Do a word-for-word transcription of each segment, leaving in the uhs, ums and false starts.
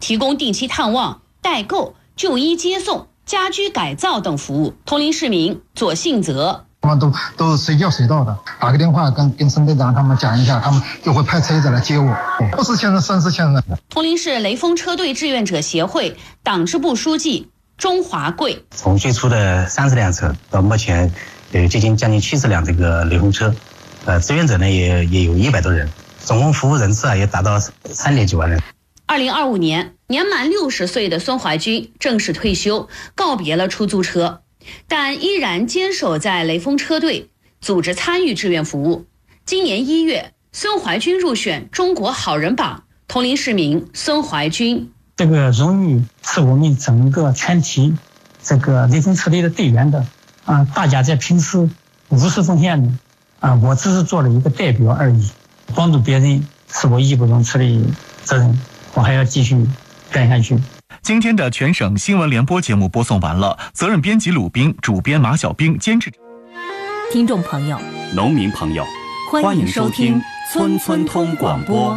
提供定期探望、代购、就医接送、家居改造等服务。铜陵市民左信泽， 他们都都随叫随到的，打个电话跟跟省队长他们讲一下，他们就会派车子来接我。不是现在三四千人。 铜陵市雷锋车队志愿者协会党支部书记钟华贵， 从最初的三十辆车到目前有接近将近七十辆这个雷锋车，呃，志愿者呢也也有一百多人，总共服务人次啊也达到三点九万人。 二零二五年，年满六十岁的孙怀军正式退休，告别了出租车，但依然坚守在雷锋车队，组织参与志愿服务。今年一月，孙怀军入选中国好人榜。铜陵市民孙怀军， 这个荣誉是我们整个全体这个雷锋车队的队员的啊，大家在平时无私奉献的啊，我只是做了一个代表而已。帮助别人是我义不容辞的责任，我还要继续干下去。 今天的全省新闻联播节目播送完了，责任编辑鲁斌，主编马小兵，监制。 听众朋友， 农民朋友， 欢迎收听村村通广播。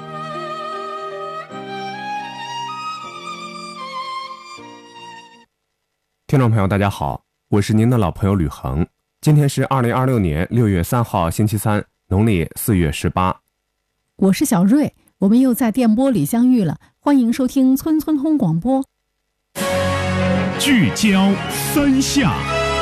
听众朋友大家好，我是您的老朋友吕恒。今天是二零二六年六月三号星期三，农历四月十八。 我是小瑞，我们又在电波里相遇了，欢迎收听村村通广播。 聚焦三下。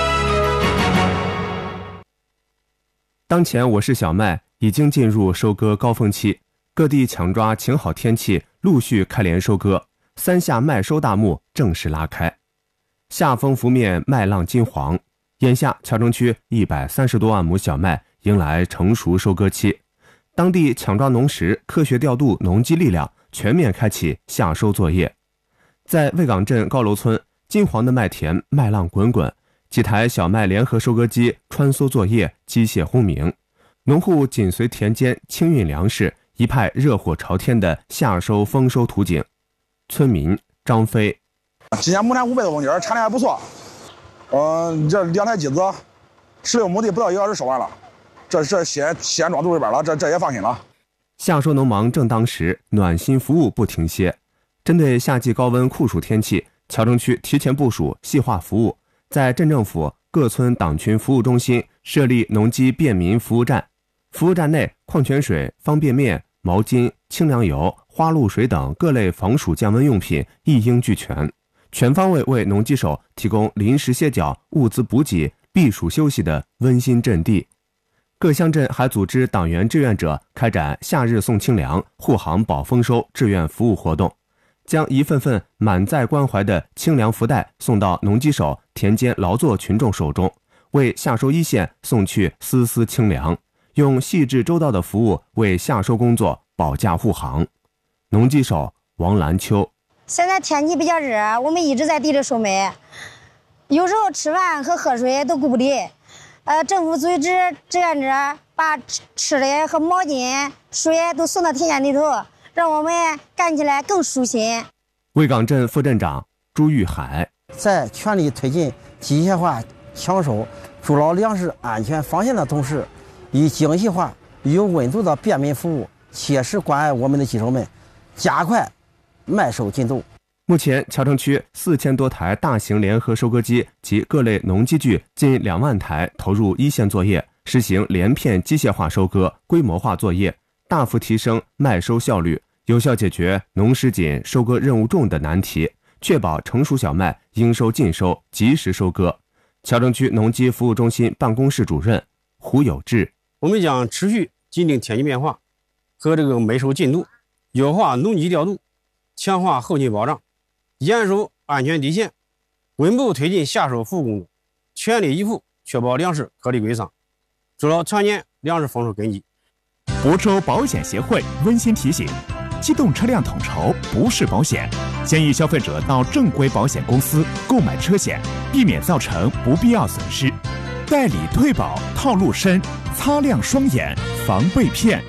当前我市小麦已经进入收割高峰期，各地抢抓晴好天气，陆续开镰收割，三下麦收大幕正式拉开。夏风拂面，麦浪金黄，眼下谯城区一百三十多万亩小麦迎来成熟收割期，当地抢抓农时，科学调度农机力量，全面开启夏收作业。在魏岗镇高楼村，金黄的麦田麦浪滚滚，几台小麦联合收割机穿梭作业，机械轰鸣，农户紧随田间清运粮食，一派热火朝天的夏收丰收图景。村民张飞， 今年亩产五百多公斤，产量还不错。嗯，这两台机子，十六亩地不到一个小时收完了，这这先先装肚里边了，这这也放心了。 夏收农忙正当时，暖心服务不停歇。针对夏季高温酷暑天气，谯城区提前部署细化服务，在镇政府各村党群服务中心设立农机便民服务站。服务站内，矿泉水、方便面、毛巾、清凉油、花露水等各类防暑降温用品一应俱全，全方位为农机手提供临时歇脚、物资补给、避暑休息的温馨阵地。各乡镇还组织党员志愿者开展夏日送清凉、护航保丰收志愿服务活动，将一份份满载关怀的清凉福袋送到农机手、田间劳作群众手中，为夏收一线送去丝丝清凉，用细致周到的服务为夏收工作保驾护航。农机手王兰秋， 现在天气比较热，我们一直在地里收麦，有时候吃饭和喝水都顾不得。呃，政府组织志愿者把吃吃的和毛巾、水都送到田间里头，让我们干起来更舒心。 魏岗镇副镇长朱玉海， 在全力推进机械化抢收、筑牢粮食安全防线的同时，以精细化、有温度的便民服务，切实关爱我们的机手们，加快麦收进度。 目前，谯城区四千多台大型联合收割机及各类农机具近两万台投入一线作业，实行连片机械化收割、规模化作业，大幅提升麦收效率，有效解决农时紧、收割任务重的难题，确保成熟小麦应收尽收、及时收割。谯城区农机服务中心办公室主任胡有志， 我们将持续紧盯天气变化和这个麦收进度，优化农机调度，强化后勤保障，严守安全底线，稳步推进夏收服务工作，全力以赴确保粮食合理归仓，做到常年粮食丰收根基。 亳州保险协会温馨提醒：机动车辆统筹不是保险，建议消费者到正规保险公司购买车险，避免造成不必要损失。代理退保套路深，擦亮双眼防被骗。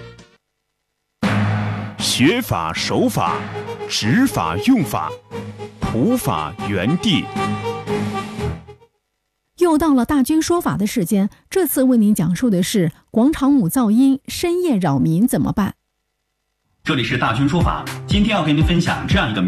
学法守法，执法用法，普法原地。 又到了大军说法的时间，这次为您讲述的是广场舞噪音深夜扰民怎么办。 这里是大军说法，今天要跟您分享这样一个